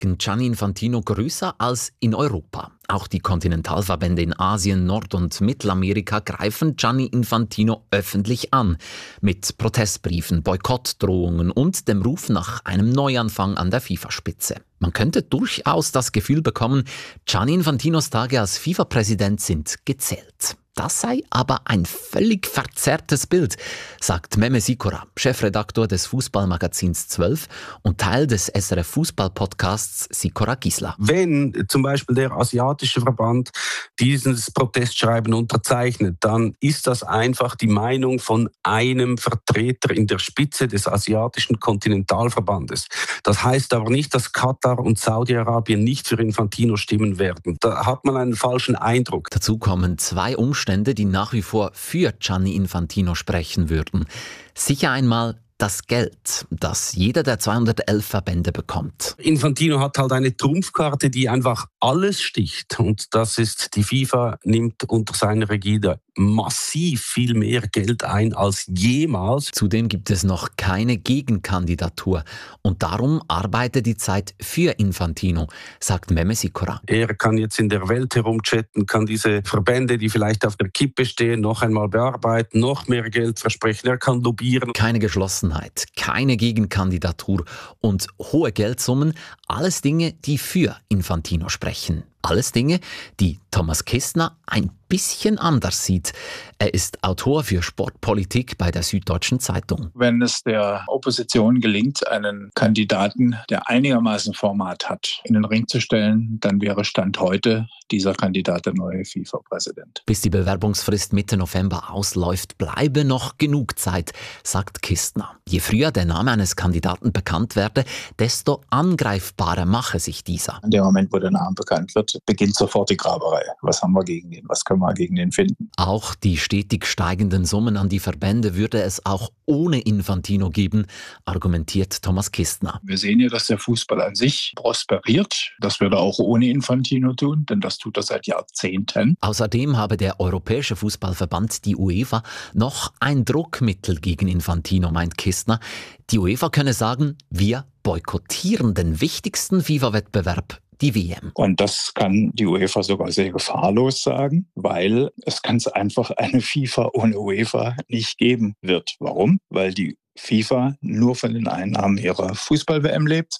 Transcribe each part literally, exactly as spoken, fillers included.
Gianni Infantino größer als in Europa. Auch die Kontinentalverbände in Asien, Nord- und Mittelamerika greifen Gianni Infantino öffentlich an. Mit Protestbriefen, Boykottdrohungen und dem Ruf nach einem Neuanfang an der FIFA-Spitze. Man könnte durchaus das Gefühl bekommen, Gianni Infantinos Tage als FIFA-Präsident sind gezählt. Das sei aber ein völlig verzerrtes Bild, sagt Mehmet Sikora, Chefredaktor des Fußballmagazins zwölf und Teil des S R F-Fußball-Podcasts Sikora Gisla. Wenn zum Beispiel der asiatische Verband dieses Protestschreiben unterzeichnet, dann ist das einfach die Meinung von einem Vertreter in der Spitze des asiatischen Kontinentalverbandes. Das heißt aber nicht, dass Katar und Saudi-Arabien nicht für Infantino stimmen werden. Da hat man einen falschen Eindruck. Dazu kommen zwei Umstände, die nach wie vor für Gianni Infantino sprechen würden. Sicher einmal das Geld, das jeder der zweihundertelf Verbände bekommt. Infantino hat halt eine Trumpfkarte, die einfach alles sticht. Und das ist, die FIFA nimmt unter seiner Ägide massiv viel mehr Geld ein als jemals. Zudem gibt es noch keine Gegenkandidatur. Und darum arbeitet die Zeit für Infantino, sagt Mehmet Sikora. Er kann jetzt in der Welt herumchatten, kann diese Verbände, die vielleicht auf der Kippe stehen, noch einmal bearbeiten, noch mehr Geld versprechen. Er kann lobbyieren. Keine Geschlossenheit, keine Gegenkandidatur und hohe Geldsummen, alles Dinge, die für Infantino sprechen. Alles Dinge, die Thomas Kistner ein bisschen anders sieht. Er ist Autor für Sportpolitik bei der Süddeutschen Zeitung. Wenn es der Opposition gelingt, einen Kandidaten, der einigermaßen Format hat, in den Ring zu stellen, dann wäre Stand heute dieser Kandidat der neue FIFA-Präsident. Bis die Bewerbungsfrist Mitte November ausläuft, bleibe noch genug Zeit, sagt Kistner. Je früher der Name eines Kandidaten bekannt werde, desto angreifbarer mache sich dieser. In dem Moment, wo der Name bekannt wird, beginnt sofort die Graberei. Was haben wir gegen den? Was können wir gegen den finden? Auch die stetig steigenden Summen an die Verbände würde es auch ohne Infantino geben, argumentiert Thomas Kistner. Wir sehen ja, dass der Fußball an sich prosperiert. Das würde er auch ohne Infantino tun, denn das tut er seit Jahrzehnten. Außerdem habe der Europäische Fußballverband, die UEFA, noch ein Druckmittel gegen Infantino, meint Kistner. Die UEFA könne sagen, wir boykottieren den wichtigsten FIFA-Wettbewerb, die W M. Und das kann die UEFA sogar sehr gefahrlos sagen, weil es ganz einfach eine FIFA ohne UEFA nicht geben wird. Warum? Weil die FIFA nur von den Einnahmen ihrer Fußball-W M lebt.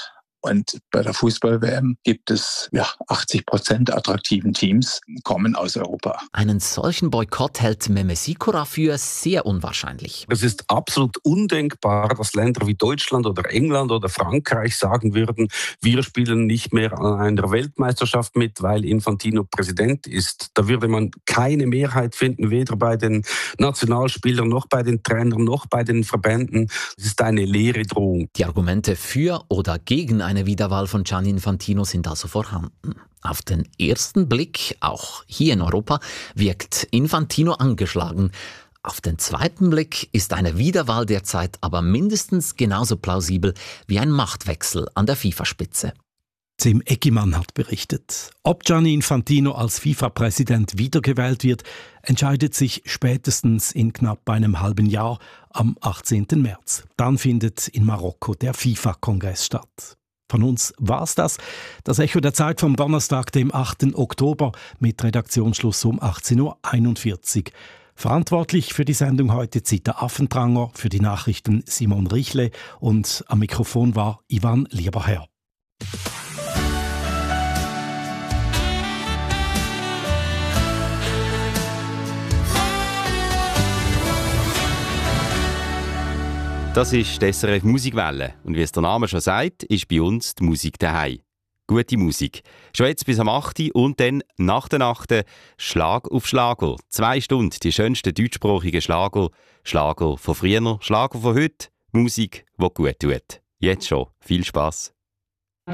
Und bei der Fußball-W M gibt es ja, achtzig Prozent der attraktiven Teams kommen aus Europa. Einen solchen Boykott hält Mehmet Sikora für sehr unwahrscheinlich. Es ist absolut undenkbar, dass Länder wie Deutschland oder England oder Frankreich sagen würden, wir spielen nicht mehr an einer Weltmeisterschaft mit, weil Infantino Präsident ist. Da würde man keine Mehrheit finden, weder bei den Nationalspielern noch bei den Trainern noch bei den Verbänden. Es ist eine leere Drohung. Die Argumente für oder gegen eine Wiederwahl von Gianni Infantino sind also vorhanden. Auf den ersten Blick, auch hier in Europa, wirkt Infantino angeschlagen. Auf den zweiten Blick ist eine Wiederwahl derzeit aber mindestens genauso plausibel wie ein Machtwechsel an der FIFA-Spitze. Tim Eckimann hat berichtet. Ob Gianni Infantino als FIFA-Präsident wiedergewählt wird, entscheidet sich spätestens in knapp einem halben Jahr am achtzehnten März. Dann findet in Marokko der FIFA-Kongress statt. Von uns war's das. Das Echo der Zeit vom Donnerstag, dem achten Oktober, mit Redaktionsschluss um achtzehn Uhr einundvierzig. Verantwortlich für die Sendung heute Zita Affentranger, für die Nachrichten Simon Richle und am Mikrofon war Ivan Lieberherr. Das ist die S R F Musikwelle und wie es der Name schon sagt, ist bei uns die Musik daheim. Gute Musik. Schon jetzt bis am achten und dann nach der Nacht Schlag auf Schlager. Zwei Stunden die schönsten deutschsprachigen Schlager. Schlager von früher, Schlager von heute. Musik, die gut tut. Jetzt schon. Viel Spass.